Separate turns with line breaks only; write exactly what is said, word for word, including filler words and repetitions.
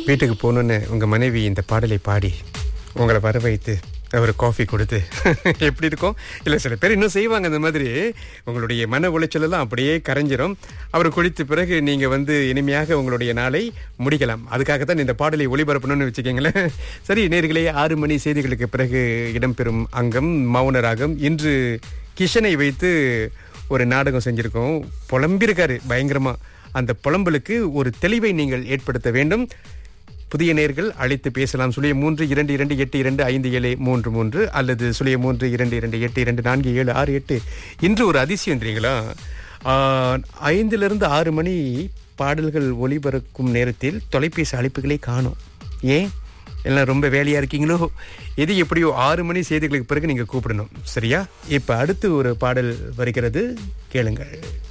வீட்டுக்கு போகணுன்னு உங்கள் மனைவி இந்த பாடலை பாடி உங்களை வர வைத்து ஒரு காஃபி கொடுத்து எப்படி இருக்கும்? இல்லை, சில பேர் இன்னும் செய்வாங்க அந்த மாதிரி. உங்களுடைய மன உளைச்சலெல்லாம் அப்படியே கரைஞ்சிரும். அவர் குளித்த பிறகு நீங்கள் வந்து இனிமையாக உங்களுடைய நாளை முடிக்கலாம். அதுக்காகத்தான் இந்த பாடலை ஒளிபரப்பணும்னு வச்சுக்கோங்களேன். சரி நேயர்களே, ஆறு மணி செய்திகளுக்கு பிறகு இடம்பெறும் அங்கம் மௌன ராகம். இன்று கிஷனை வைத்து ஒரு நாடகம் செஞ்சுருக்கோம். புலம்பிருக்காரு பயங்கரமா. அந்த புலம்பலுக்கு ஒரு தெளிவை நீங்கள் ஏற்படுத்த வேண்டும். புதிய நேர்கள் அழைத்து பேசலாம். சுழிய மூன்று இரண்டு இரண்டு எட்டு இரண்டு ஐந்து ஏழு மூன்று மூன்று அல்லது சுழிய மூன்று இரண்டு இரண்டு எட்டு இரண்டு நான்கு ஏழு ஆறு எட்டு. இன்று ஒரு அதிசயம் தெரியுங்களா? ஐந்திலிருந்து ஆறு மணி பாடல்கள் ஒளிபரக்கும் நேரத்தில் தொலைபேசி அழைப்புகளே காணும். ஏன் எல்லாம் ரொம்ப வேலையா இருக்கீங்களோ? எது எப்படியோ ஆறு மணி செய்திகளுக்கு பிறகு நீங்க கூப்பிடணும். சரியா? இப்ப அடுத்து ஒரு பாடல் வருகிறது, கேளுங்கள்.